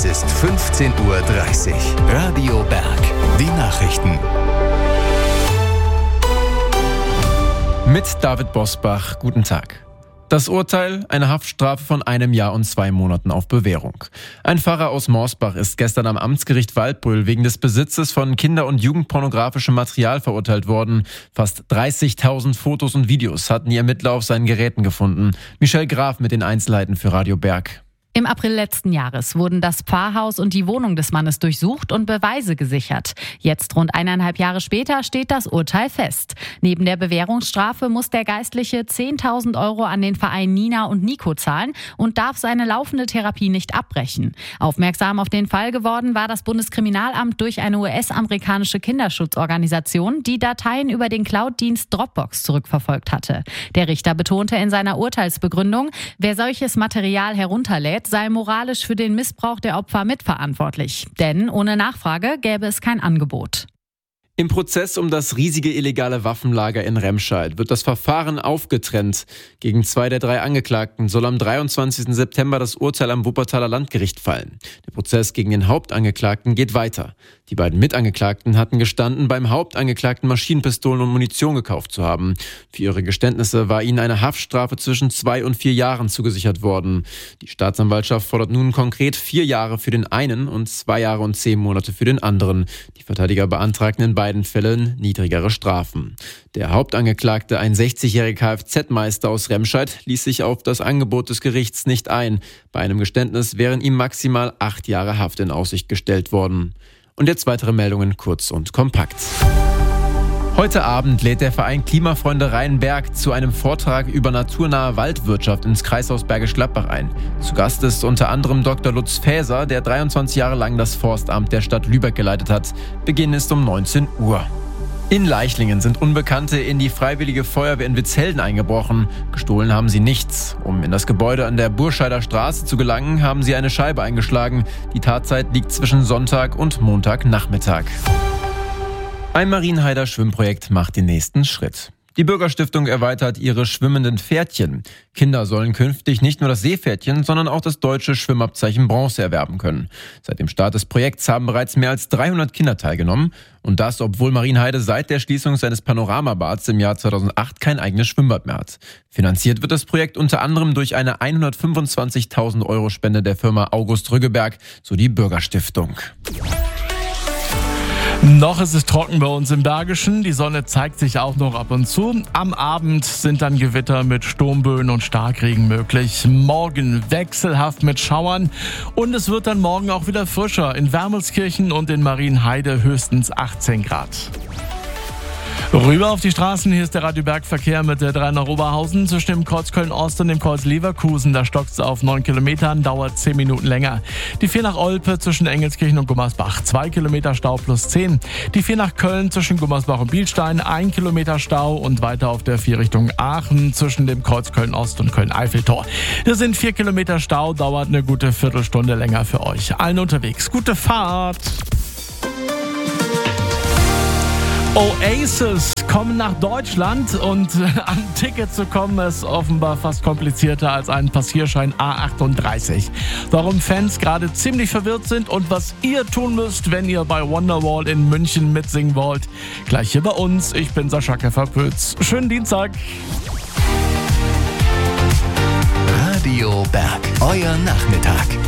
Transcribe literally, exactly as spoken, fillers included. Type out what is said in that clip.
Es ist fünfzehn Uhr dreißig. Radio Berg. Die Nachrichten. Mit David Bosbach, guten Tag. Das Urteil, eine Haftstrafe von einem Jahr und zwei Monaten auf Bewährung. Ein Pfarrer aus Morsbach ist gestern am Amtsgericht Waldbröl wegen des Besitzes von kinder- und jugendpornografischem Material verurteilt worden. Fast dreißigtausend Fotos und Videos hatten die Ermittler auf seinen Geräten gefunden. Michelle Graf mit den Einzelheiten für Radio Berg. Im April letzten Jahres wurden das Pfarrhaus und die Wohnung des Mannes durchsucht und Beweise gesichert. Jetzt, rund eineinhalb Jahre später, steht das Urteil fest. Neben der Bewährungsstrafe muss der Geistliche zehntausend Euro an den Verein Nina und Nico zahlen und darf seine laufende Therapie nicht abbrechen. Aufmerksam auf den Fall geworden war das Bundeskriminalamt durch eine U S-amerikanische Kinderschutzorganisation, die Dateien über den Cloud-Dienst Dropbox zurückverfolgt hatte. Der Richter betonte in seiner Urteilsbegründung, wer solches Material herunterlädt, sei moralisch für den Missbrauch der Opfer mitverantwortlich. Denn ohne Nachfrage gäbe es kein Angebot. Im Prozess um das riesige illegale Waffenlager in Remscheid wird das Verfahren aufgetrennt. Gegen zwei der drei Angeklagten soll am dreiundzwanzigsten September das Urteil am Wuppertaler Landgericht fallen. Der Prozess gegen den Hauptangeklagten geht weiter. Die beiden Mitangeklagten hatten gestanden, beim Hauptangeklagten Maschinenpistolen und Munition gekauft zu haben. Für ihre Geständnisse war ihnen eine Haftstrafe zwischen zwei und vier Jahren zugesichert worden. Die Staatsanwaltschaft fordert nun konkret vier Jahre für den einen und zwei Jahre und zehn Monate für den anderen. Die Verteidiger beantragten in beiden Fällen niedrigere Strafen. Der Hauptangeklagte, ein sechzigjähriger Kfz-Meister aus Remscheid, ließ sich auf das Angebot des Gerichts nicht ein. Bei einem Geständnis wären ihm maximal acht Jahre Haft in Aussicht gestellt worden. Und jetzt weitere Meldungen kurz und kompakt. Heute Abend lädt der Verein Klimafreunde Rheinberg zu einem Vortrag über naturnahe Waldwirtschaft ins Kreishaus Bergisch Gladbach ein. Zu Gast ist unter anderem Doktor Lutz Faeser, der dreiundzwanzig Jahre lang das Forstamt der Stadt Lübeck geleitet hat. Beginn ist um neunzehn Uhr. In Leichlingen sind Unbekannte in die Freiwillige Feuerwehr in Witzhelden eingebrochen. Gestohlen haben sie nichts. Um in das Gebäude an der Burscheider Straße zu gelangen, haben sie eine Scheibe eingeschlagen. Die Tatzeit liegt zwischen Sonntag und Montagnachmittag. Ein Marienheider Schwimmprojekt macht den nächsten Schritt. Die Bürgerstiftung erweitert ihre schwimmenden Pferdchen. Kinder sollen künftig nicht nur das Seepferdchen, sondern auch das deutsche Schwimmabzeichen Bronze erwerben können. Seit dem Start des Projekts haben bereits mehr als dreihundert Kinder teilgenommen. Und das, obwohl Marienheide seit der Schließung seines Panoramabads im Jahr zweitausendacht kein eigenes Schwimmbad mehr hat. Finanziert wird das Projekt unter anderem durch eine hundertfünfundzwanzigtausend Euro Spende der Firma August Rüggeberg, so die Bürgerstiftung. Noch ist es trocken bei uns im Bergischen. Die Sonne zeigt sich auch noch ab und zu. Am Abend sind dann Gewitter mit Sturmböen und Starkregen möglich. Morgen wechselhaft mit Schauern. Und es wird dann morgen auch wieder frischer. In Wermelskirchen und in Marienheide höchstens achtzehn Grad. Rüber auf die Straßen, hier ist der Radio Berg Verkehr mit der drei nach Oberhausen zwischen dem Kreuz Köln-Ost und dem Kreuz Leverkusen. Da stockt es auf neun Kilometern, dauert zehn Minuten länger. Die vier nach Olpe zwischen Engelskirchen und Gummersbach, zwei Kilometer Stau plus zehn. Die vier nach Köln zwischen Gummersbach und Bielstein, ein Kilometer Stau und weiter auf der vier Richtung Aachen zwischen dem Kreuz Köln-Ost und Köln-Eiffeltor. Das sind vier Kilometer Stau, dauert eine gute Viertelstunde länger für euch. Allen unterwegs, gute Fahrt! Oasis kommen nach Deutschland und an Ticket zu kommen ist offenbar fast komplizierter als ein Passierschein A achtunddreißig. Warum Fans gerade ziemlich verwirrt sind und was ihr tun müsst, wenn ihr bei Wonderwall in München mitsingen wollt, gleich hier bei uns. Ich bin Sascha Keffer-Pütz. Schönen Dienstag. Radio Berg, euer Nachmittag.